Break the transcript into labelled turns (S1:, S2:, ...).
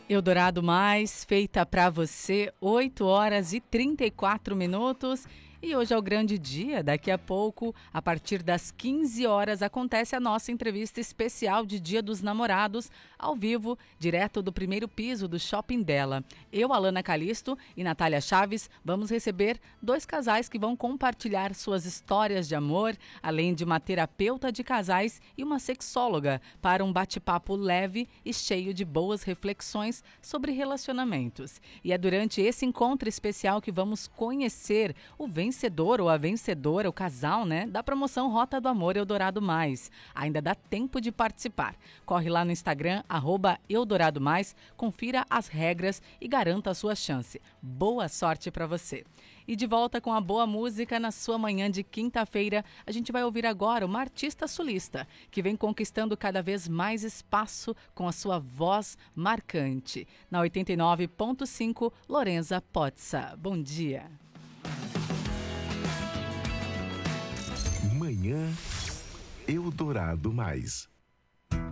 S1: Eldorado Mais, feita para você, 8 horas e 34 minutos. E hoje é o grande dia. Daqui a pouco, a partir das 15 horas, acontece a nossa entrevista especial de Dia dos Namorados, ao vivo, direto do primeiro piso do Shopping Dela. Eu, Alana Calisto e Natália Chaves, vamos receber dois casais que vão compartilhar suas histórias de amor, além de uma terapeuta de casais e uma sexóloga, para um bate-papo leve e cheio de boas reflexões sobre relacionamentos. E é durante esse encontro especial que vamos conhecer o vencedor ou a vencedora, o casal, da promoção Rota do Amor Eldorado Mais. Ainda dá tempo de participar. Corre lá no Instagram, @Eldorado Mais, confira as regras e garanta a sua chance. Boa sorte para você. E de volta com a boa música na sua manhã de quinta-feira, a gente vai ouvir agora uma artista sulista, que vem conquistando cada vez mais espaço com a sua voz marcante. Na 89.5, Lorenza Potsa. Bom dia.
S2: Manhã Eldorado Mais.